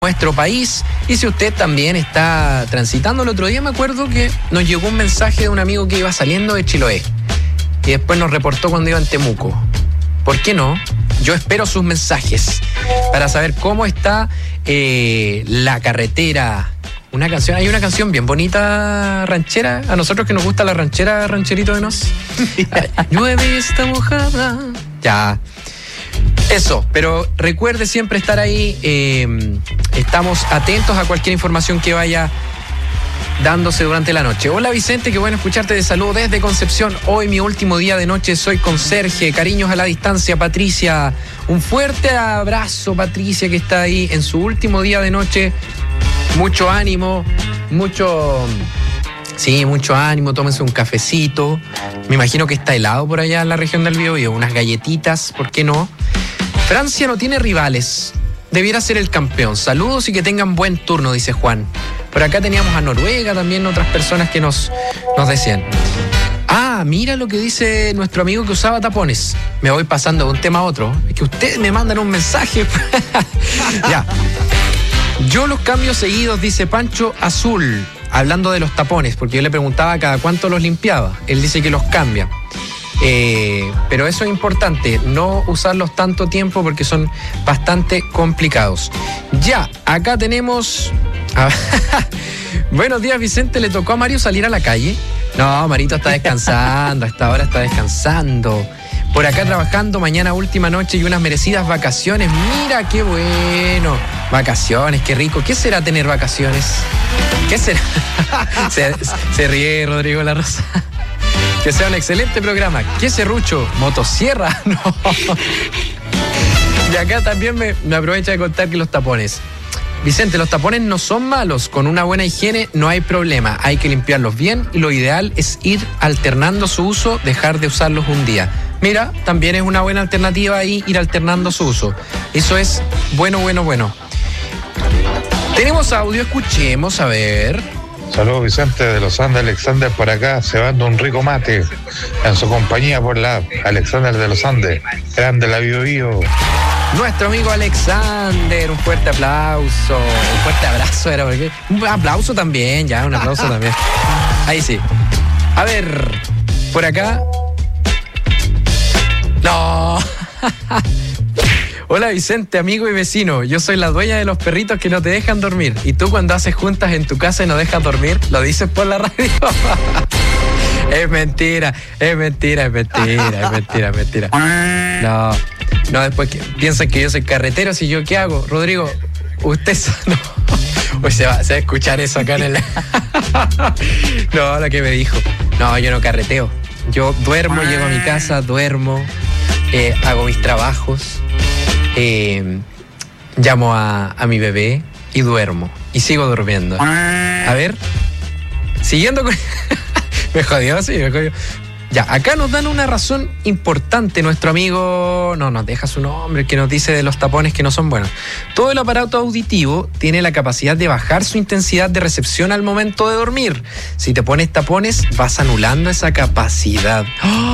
nuestro país. Y si usted también está transitando, el otro día me acuerdo que nos llegó un mensaje de un amigo que iba saliendo de Chiloé y después nos reportó cuando iba en Temuco. ¿Por qué no? Yo espero sus mensajes para saber cómo está la carretera. Hay una canción bien bonita, ranchera. A nosotros que nos gusta la ranchera, rancherito de nos. Llueve y está mojada. Ya. Eso, pero recuerde siempre estar ahí. Estamos atentos a cualquier información que vaya dándose durante la noche. Hola Vicente, qué bueno escucharte, de salud desde Concepción. Hoy mi último día de noche, soy conserje. Cariños a la distancia, Patricia. Un fuerte abrazo, Patricia, que está ahí en su último día de noche. Mucho ánimo, mucho ánimo, tómense un cafecito. Me imagino que está helado por allá en la región del Biobío, unas galletitas, ¿por qué no? Francia no tiene rivales, debiera ser el campeón. Saludos y que tengan buen turno, dice Juan. Por acá teníamos a Noruega, también otras personas que nos decían. Ah, mira lo que dice nuestro amigo que usaba tapones. Me voy pasando de un tema a otro. Es que ustedes me mandan un mensaje. Ya. Yo los cambio seguidos, dice Pancho Azul, hablando de los tapones, porque yo le preguntaba cada cuánto los limpiaba. Él dice que los cambia. Pero eso es importante, no usarlos tanto tiempo porque son bastante complicados. Ya, acá tenemos... Buenos días, Vicente. ¿Le tocó a Mario salir a la calle? No, Marito está descansando, a esta hora está descansando. Por acá trabajando, mañana última noche y unas merecidas vacaciones. Mira, qué bueno. Vacaciones, qué rico. ¿Qué será tener vacaciones? ¿Qué será? Se ríe Rodrigo La Rosa. Que sea un excelente programa. ¿Qué serrucho? ¿Motosierra? No. Y acá también me aprovecha de contar que los tapones. Vicente, los tapones no son malos. Con una buena higiene no hay problema. Hay que limpiarlos bien y lo ideal es ir alternando su uso, dejar de usarlos un día. Mira, también es una buena alternativa ahí ir alternando su uso. Eso es bueno. Tenemos audio, escuchemos, a ver. Saludos Vicente de los Andes, Alexander por acá, cebando un rico mate en su compañía por la Alexander de los Andes, grande la Biobío. Nuestro amigo Alexander, un fuerte aplauso, un fuerte abrazo, era porque un aplauso también, ya, un aplauso también. Ahí sí. A ver, por acá. No. Hola Vicente, amigo y vecino. Yo soy la dueña de los perritos que no te dejan dormir. Y tú cuando haces juntas en tu casa y no dejas dormir, lo dices por la radio. Es mentira. No, después que piensan que yo soy carretero, si yo qué hago. Rodrigo, usted no. Pues se va a escuchar eso acá en el... No, lo que me dijo. No, yo no carreteo. Yo duermo, llego a mi casa, duermo, hago mis trabajos. Llamo a mi bebé y duermo. Y sigo durmiendo. A ver. Siguiendo con... Me jodió. Ya, acá nos dan una razón importante. Nuestro amigo no nos deja su nombre, que nos dice de los tapones que no son buenos. Todo el aparato auditivo tiene la capacidad de bajar su intensidad de recepción al momento de dormir. Si te pones tapones, vas anulando esa capacidad.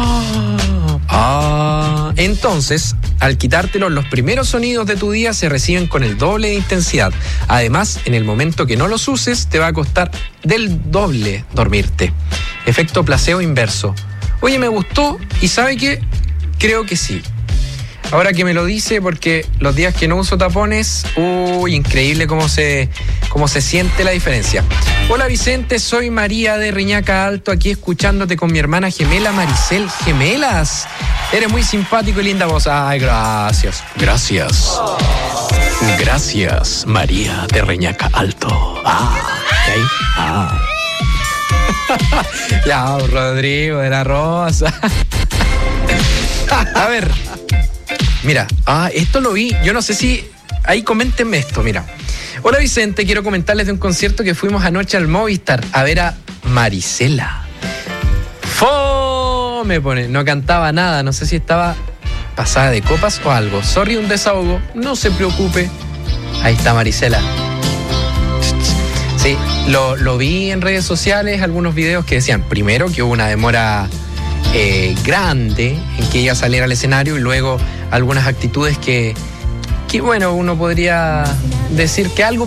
Entonces, al quitártelos, los primeros sonidos de tu día se reciben con el doble de intensidad. Además, en el momento que no los uses, te va a costar del doble dormirte. Efecto placebo inverso. Oye, me gustó y ¿sabe qué? Creo que sí. Ahora que me lo dice, porque los días que no uso tapones, increíble cómo se siente la diferencia. Hola Vicente, soy María de Reñaca Alto, aquí escuchándote con mi hermana gemela Maricel. ¿Gemelas? Eres muy simpático y linda voz. Ay, gracias. Gracias, María de Reñaca Alto. Ya, Rodrigo de la Rosa. A ver. Mira, esto lo vi. Yo no sé si... Ahí coméntenme esto, mira. Hola Vicente, quiero comentarles de un concierto que fuimos anoche al Movistar a ver a Marisela. Me pone, no cantaba nada, no sé si estaba pasada de copas o algo. Sorry, un desahogo, no se preocupe. Ahí está Marisela. Sí, lo vi en redes sociales, algunos videos que decían, primero que hubo una demora grande en que ella saliera al escenario y luego algunas actitudes que que bueno, uno podría decir que algo